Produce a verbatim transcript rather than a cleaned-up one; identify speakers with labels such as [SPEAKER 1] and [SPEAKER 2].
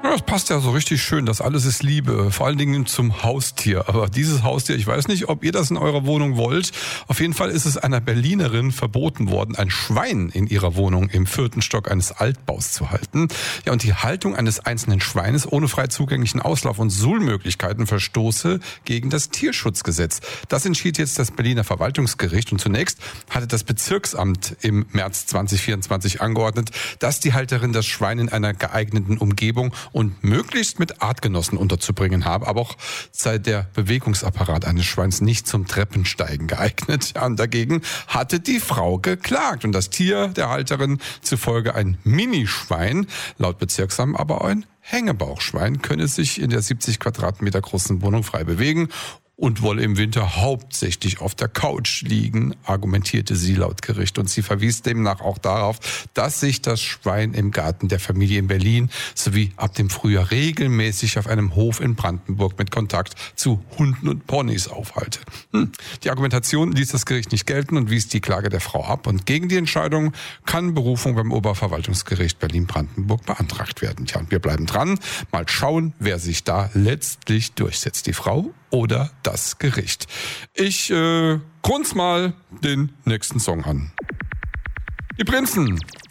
[SPEAKER 1] Ja, das passt ja so richtig schön. Das alles ist Liebe. Vor allen Dingen zum Haustier. Aber dieses Haustier, ich weiß nicht, ob ihr das in eurer Wohnung wollt. Auf jeden Fall ist es einer Berlinerin verboten worden, ein Schwein in ihrer Wohnung im vierten Stock eines Altbaus zu halten. Ja, und die Haltung eines einzelnen Schweines ohne frei zugänglichen Auslauf und Suhlmöglichkeiten verstoße gegen das Tierschutzgesetz. Das entschied jetzt das Berliner Verwaltungsgericht. Und zunächst hatte das Bezirksamt im März zwanzig vierundzwanzig angeordnet, dass die Halterin das Schwein in einer geeigneten Umgebung und möglichst mit Artgenossen unterzubringen habe. Aber auch sei der Bewegungsapparat eines Schweins nicht zum Treppensteigen geeignet. Ja, und dagegen hatte die Frau geklagt. Und das Tier der Halterin zufolge ein Minischwein, laut Bezirksamt aber ein Hängebauchschwein, könne sich in der siebzig Quadratmeter großen Wohnung frei bewegen und wolle im Winter hauptsächlich auf der Couch liegen, argumentierte sie laut Gericht. Und sie verwies demnach auch darauf, dass sich das Schwein im Garten der Familie in Berlin sowie ab dem Frühjahr regelmäßig auf einem Hof in Brandenburg mit Kontakt zu Hunden und Ponys aufhalte. Hm. Die Argumentation ließ das Gericht nicht gelten und wies die Klage der Frau ab. Und gegen die Entscheidung kann Berufung beim Oberverwaltungsgericht Berlin-Brandenburg beantragt werden. Tja, und wir bleiben dran. Mal schauen, wer sich da letztlich durchsetzt. Die Frau oder das Gericht. Ich äh, grunz mal den nächsten Song an. Die Prinzen